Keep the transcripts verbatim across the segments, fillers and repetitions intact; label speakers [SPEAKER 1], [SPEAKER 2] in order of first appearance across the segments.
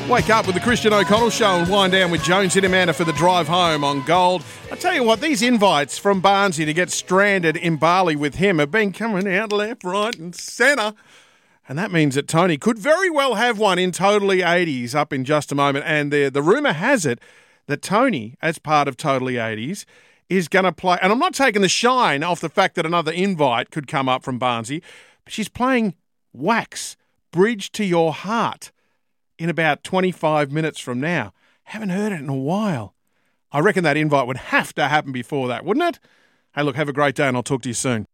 [SPEAKER 1] Wake up with the Christian O'Connell Show and wind down with Jones and Amanda for the drive home on Gold. I tell you what, these invites from Barnesy to get stranded in Bali with him have been coming out left, right and centre. And that means that Tony could very well have one in Totally eighties up in just a moment. And the, the rumour has it that Tony, as part of Totally eighties, is going to play... And I'm not taking the shine off the fact that another invite could come up from Barnesy, but she's playing Wax, Bridge to Your Heart, in about twenty-five minutes from now. Haven't heard it in a while. I reckon that invite would have to happen before that, wouldn't it? Hey, look, have a great day and I'll talk to you soon.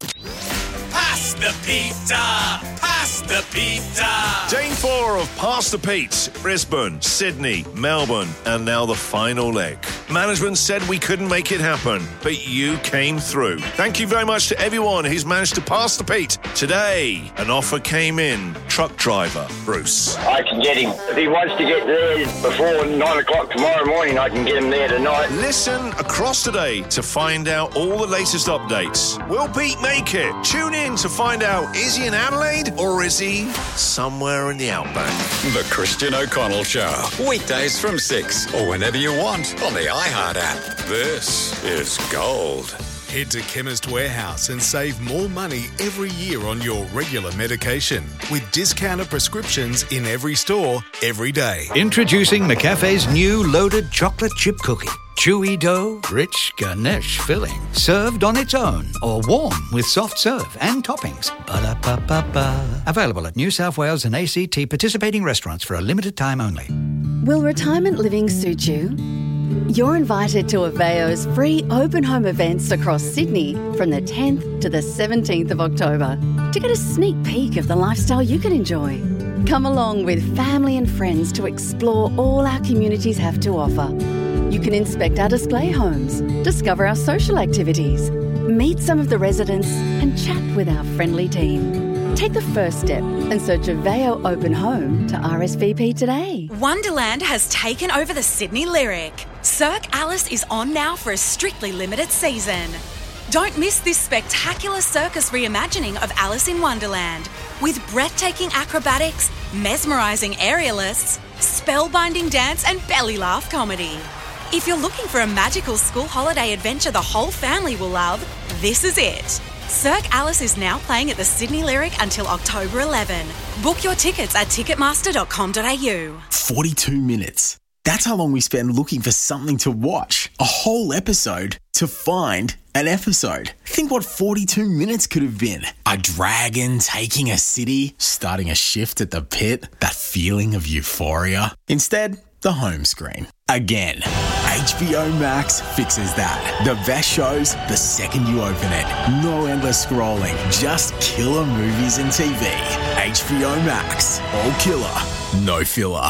[SPEAKER 2] Pass the pizza! Pass the pizza!
[SPEAKER 3] Day four of Pass the Pete. Brisbane, Sydney, Melbourne, and now the final leg. Management said we couldn't make it happen, but you came through. Thank you very much to everyone who's managed to pass the Pete. Today, an offer came in. Truck driver, Bruce.
[SPEAKER 4] I can get him. If he wants to get there before nine o'clock tomorrow morning, I can get him there tonight.
[SPEAKER 3] Listen across today to find out all the latest updates. Will Pete make it? Tune in to find out, is he in Adelaide or is he somewhere in the outback?
[SPEAKER 2] The Christian O'Connell Show. Weekdays from six or whenever you want on the iHeart app. This is Gold.
[SPEAKER 5] Head to Chemist Warehouse and save more money every year on your regular medication with discounted prescriptions in every store, every day.
[SPEAKER 6] Introducing McCafe's new loaded chocolate chip cookie. Chewy dough, rich ganache filling, served on its own or warm with soft serve and toppings. Ba-da-ba-ba-ba. Available at New South Wales and A C T participating restaurants for a limited time only.
[SPEAKER 7] Will retirement living suit you? You're invited to Aveo's free open home events across Sydney from the tenth to the seventeenth of October to get a sneak peek of the lifestyle you can enjoy. Come along with family and friends to explore all our communities have to offer. You can inspect our display homes, discover our social activities, meet some of the residents and chat with our friendly team. Take the first step and search Aveo Open Home to R S V P today.
[SPEAKER 8] Wonderland has taken over the Sydney Lyric. Cirque Alice is on now for a strictly limited season. Don't miss this spectacular circus reimagining of Alice in Wonderland with breathtaking acrobatics, mesmerising aerialists, spellbinding dance and belly laugh comedy. If you're looking for a magical school holiday adventure the whole family will love, this is it. Cirque Alice is now playing at the Sydney Lyric until October eleventh. Book your tickets at ticketmaster dot com dot a u.
[SPEAKER 9] forty-two minutes. That's how long we spend looking for something to watch. A whole episode to find an episode. Think what forty-two minutes could have been. A dragon taking a city, starting a shift at the pit, that feeling of euphoria. Instead, the home screen. Again. H B O Max fixes that. The best shows the second you open it. No endless scrolling, just killer movies and T V. H B O Max. All killer, no filler.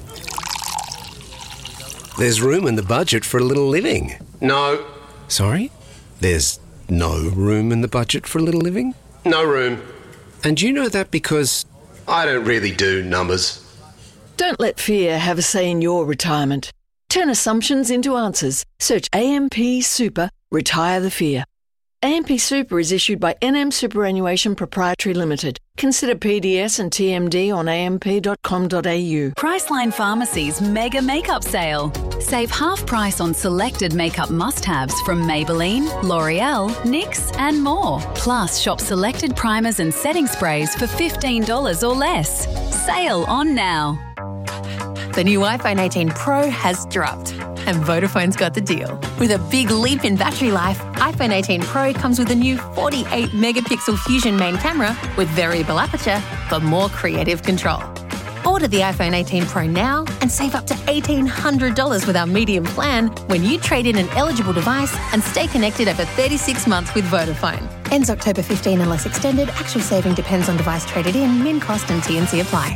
[SPEAKER 10] There's room in the budget for a little living.
[SPEAKER 11] No.
[SPEAKER 10] Sorry? There's no room in the budget for a little living?
[SPEAKER 11] No room.
[SPEAKER 10] And you know that because...
[SPEAKER 11] I don't really do numbers.
[SPEAKER 12] Don't let fear have a say in your retirement. Turn assumptions into answers. Search A M P Super, Retire the Fear. A M P Super is issued by N M Superannuation Proprietary Limited. Consider P D S and T M D on a m p dot com dot a u.
[SPEAKER 13] Priceline Pharmacy's Mega Makeup Sale. Save half price on selected makeup must-haves from Maybelline, L'Oreal, N Y X and more. Plus, shop selected primers and setting sprays for fifteen dollars or less. Sale on now.
[SPEAKER 14] The new iPhone eighteen Pro has dropped, and Vodafone's got the deal. With a big leap in battery life, iPhone eighteen Pro comes with a new forty-eight megapixel Fusion main camera with variable aperture for more creative control. Order the iPhone eighteen Pro now and save up to eighteen hundred dollars with our medium plan when you trade in an eligible device and stay connected over thirty-six months with Vodafone. Ends October fifteenth unless extended. Actual saving depends on device traded in, min cost and T and C apply.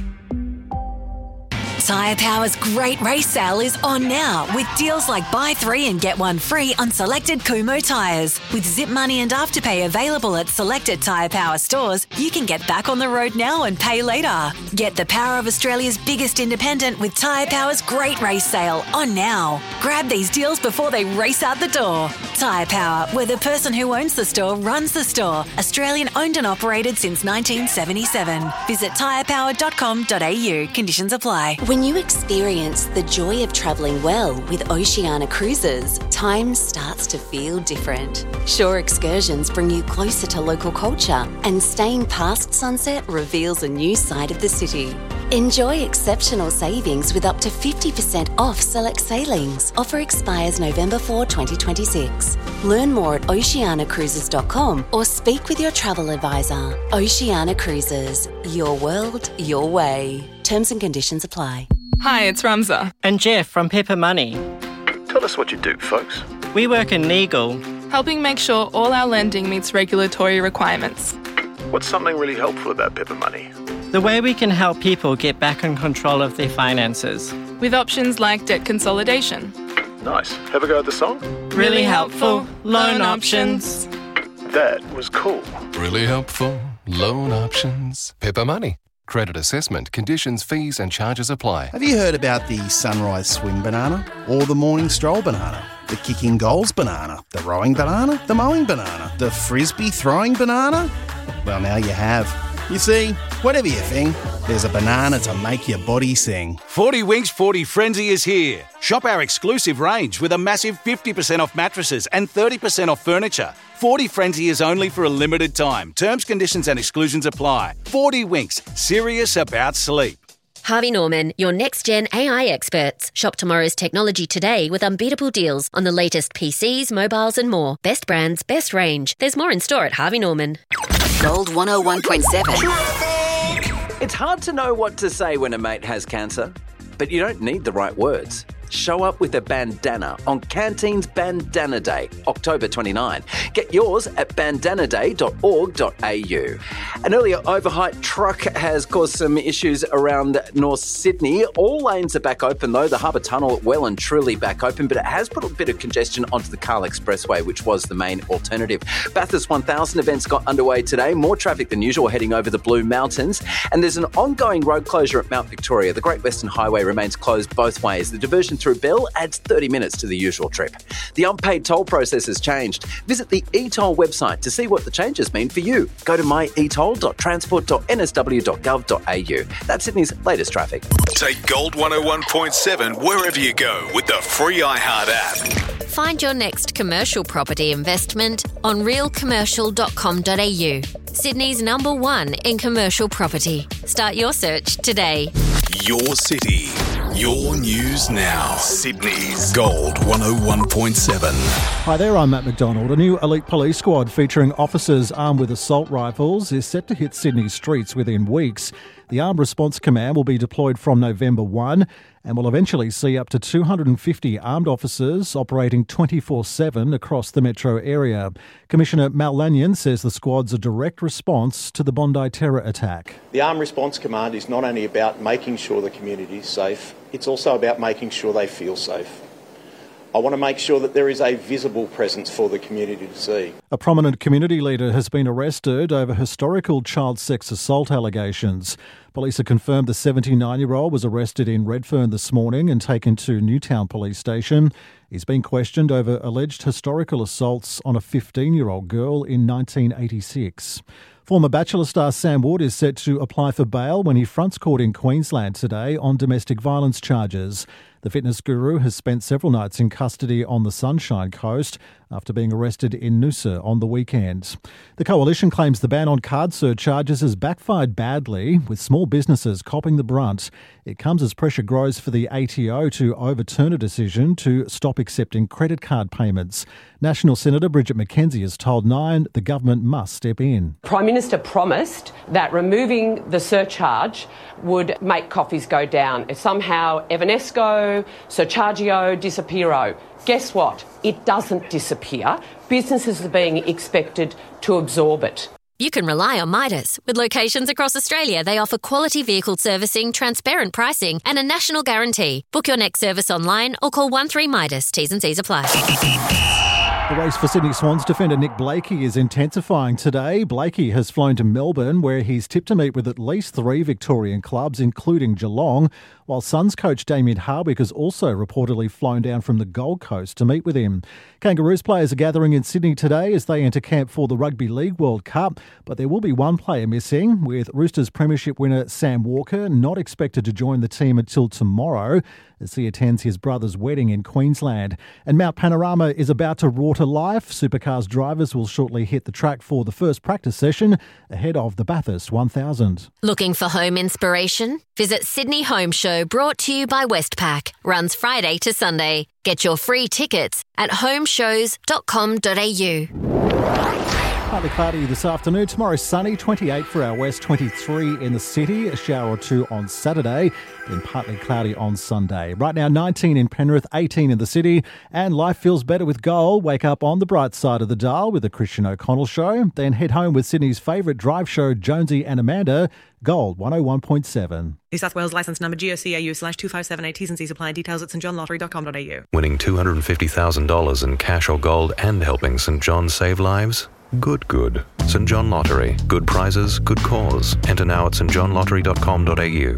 [SPEAKER 15] Tyre Power's Great Race Sale is on now with deals like buy three and get one free on selected Kumho tyres. With Zip Money and Afterpay available at selected Tyre Power stores, you can get back on the road now and pay later. Get the power of Australia's biggest independent with Tyre Power's Great Race Sale on now. Grab these deals before they race out the door. Tyre Power, where the person who owns the store runs the store. Australian owned and operated since nineteen seventy-seven. Visit tyre power dot com dot a u. Conditions apply. When you experience the joy of travelling well with Oceania Cruises, time starts to feel different. Shore excursions bring you closer to local culture, and staying past sunset reveals a new side of the city. Enjoy exceptional savings with up to fifty percent off select sailings. Offer expires November fourth, twenty twenty-six. Learn more at oceania cruises dot com or speak with your travel advisor. Oceania Cruises, your world, your way. Terms and conditions apply.
[SPEAKER 16] Hi, it's Ramza.
[SPEAKER 17] And Jeff from Pepper Money.
[SPEAKER 18] Tell us what you do, folks.
[SPEAKER 17] We work in legal,
[SPEAKER 16] helping make sure all our lending meets regulatory requirements.
[SPEAKER 18] What's something really helpful about Pepper Money?
[SPEAKER 17] the way we can help people get back in control of their finances.
[SPEAKER 16] With options like debt consolidation.
[SPEAKER 18] Nice. Have a go at the song?
[SPEAKER 17] Really helpful. Loan options.
[SPEAKER 18] That was cool.
[SPEAKER 19] Really helpful. Loan options. Pepper Money. Credit assessment, conditions, fees and charges apply.
[SPEAKER 20] Have you heard about the sunrise swim banana? Or the morning stroll banana? The kicking goals banana? The rowing banana? The mowing banana? The frisbee throwing banana? Well, now you have. You see, whatever you think, there's a banana to make your body sing.
[SPEAKER 21] forty Winks forty Frenzy is here. Shop our exclusive range with a massive fifty percent off mattresses and thirty percent off furniture. forty Frenzy is only for a limited time. Terms, conditions and exclusions apply. forty Winks, serious about sleep.
[SPEAKER 22] Harvey Norman, your next-gen A I experts. Shop tomorrow's technology today with unbeatable deals on the latest P Cs, mobiles and more. Best brands, best range. There's more in store at Harvey Norman.
[SPEAKER 23] Gold one oh one point seven.
[SPEAKER 24] It's hard to know what to say when a mate has cancer, but you don't need the right words. Show up with a bandana on Canteen's Bandana Day, October twenty-ninth. Get yours at bandana day dot org dot a u. An earlier overheight truck has caused some issues around North Sydney. All lanes are back open though. The Harbour Tunnel well and truly back open, but it has put a bit of congestion onto the Carl Expressway, which was the main alternative. Bathurst one thousand events got underway today. More traffic than usual heading over the Blue Mountains. And there's an ongoing road closure at Mount Victoria. The Great Western Highway remains closed both ways. The diversion through Bell adds thirty minutes to the usual trip. The unpaid toll process has changed. Visit the e-toll website to see what the changes mean for you. Go to my e toll dot transport dot n s w dot gov dot a u. That's Sydney's latest traffic.
[SPEAKER 25] Take Gold one oh one point seven wherever you go with the free iHeart app.
[SPEAKER 22] Find your next commercial property investment on real commercial dot com dot a u. Sydney's number one in commercial property. Start your search today.
[SPEAKER 25] Your city, your news now. Sydney's Gold one oh one point seven.
[SPEAKER 26] Hi there, I'm Matt McDonald. A new elite police squad featuring officers armed with assault rifles is set to hit Sydney streets within weeks. The Armed Response Command will be deployed from November first and will eventually see up to two hundred fifty armed officers operating twenty-four seven across the metro area. Commissioner Mal Lanyon says the squad's a direct response to the Bondi terror attack.
[SPEAKER 27] The Armed Response Command is not only about making sure the community is safe, it's also about making sure they feel safe. I want to make sure that there is a visible presence for the community to see.
[SPEAKER 26] A prominent community leader has been arrested over historical child sex assault allegations. Police have confirmed the seventy-nine-year-old was arrested in Redfern this morning and taken to Newtown Police Station. He's been questioned over alleged historical assaults on a fifteen-year-old girl in nineteen eighty-six. Former Bachelor star Sam Wood is set to apply for bail when he fronts court in Queensland today on domestic violence charges. The fitness guru has spent several nights in custody on the Sunshine Coast after being arrested in Noosa on the weekend. The Coalition claims the ban on card surcharges has backfired badly, with small businesses copping the brunt. It comes as pressure grows for the A T O to overturn a decision to stop accepting credit card payments. National Senator Bridget McKenzie has told Nine the government must step in.
[SPEAKER 28] Prime Minister promised that removing the surcharge would make coffees go down. Somehow Evanesco, Surchargio, disappearo. Guess what? It doesn't disappear. Businesses are being expected to absorb it.
[SPEAKER 22] You can rely on Midas. With locations across Australia, they offer quality vehicle servicing, transparent pricing and a national guarantee. Book your next service online or call one three Midas. T's and C's apply.
[SPEAKER 26] The race for Sydney Swans defender Nick Blakey is intensifying today. Blakey has flown to Melbourne, where he's tipped to meet with at least three Victorian clubs, including Geelong, while Suns coach Damien Hardwick has also reportedly flown down from the Gold Coast to meet with him. Kangaroos players are gathering in Sydney today as they enter camp for the Rugby League World Cup, but there will be one player missing, with Roosters premiership winner Sam Walker not expected to join the team until tomorrow as he attends his brother's wedding in Queensland. And Mount Panorama is about to roar to life. Supercars drivers will shortly hit the track for the first practice session ahead of the Bathurst one thousand.
[SPEAKER 22] Looking for home inspiration? Visit Sydney Home Show, brought to you by Westpac. Runs Friday to Sunday. Get your free tickets at home shows dot com dot a u.
[SPEAKER 26] Partly cloudy this afternoon. Tomorrow sunny, twenty-eight for our west, twenty-three in the city. A shower or two on Saturday, then partly cloudy on Sunday. Right now, nineteen in Penrith, eighteen in the city. And life feels better with Gold. Wake up on the bright side of the dial with the Christian O'Connell Show. Then head home with Sydney's favourite drive show, Jonesy and Amanda. Gold one oh one point seven.
[SPEAKER 1] New South Wales licence number G O C A U slash two five seven eight. T's and C's apply. Details at st john lottery dot com dot a u.
[SPEAKER 2] Winning two hundred fifty thousand dollars in cash or gold and helping St John save lives? Good, good. St John Lottery. Good prizes, good cause. Enter now at st john lottery dot com dot a u.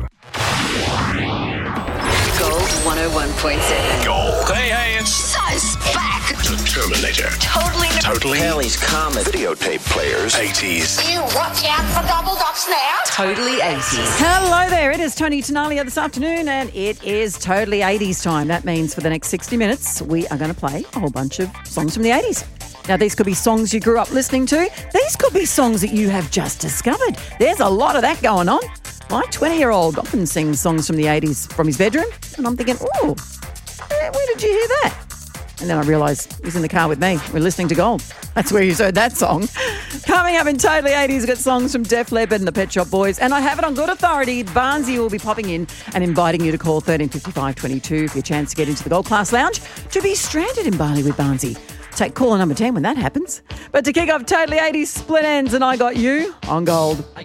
[SPEAKER 23] Gold one oh one point seven.
[SPEAKER 25] Gold. Hey, hey, it's
[SPEAKER 23] So spack.
[SPEAKER 25] the Terminator.
[SPEAKER 23] Totally.
[SPEAKER 25] Totally.
[SPEAKER 23] Kelly's
[SPEAKER 25] Comet. Videotape players. eighties.
[SPEAKER 23] You watch out for double dots now. Totally eighties.
[SPEAKER 3] Hello there, it is Tony Tenalia this afternoon and it is totally eighties time. That means for the next sixty minutes we are going to play a whole bunch of songs from the eighties. Now, these could be songs you grew up listening to. These could be songs that you have just discovered. There's a lot of that going on. My twenty-year-old often sings songs from the eighties from his bedroom, and I'm thinking, oh, where did you hear that? And then I realised he's in the car with me. We're listening to Gold. That's where he's heard that song. Coming up in Totally eighties, we've got songs from Def Leppard and the Pet Shop Boys. And I have it on good authority. Barnsey will be popping in and inviting you to call thirteen fifty-five twenty-two for your chance to get into the Gold Class Lounge to be stranded in Bali with Barnsey. Take caller number ten when that happens. But to kick off Totally eighties, Split Ends and I Got You on Gold.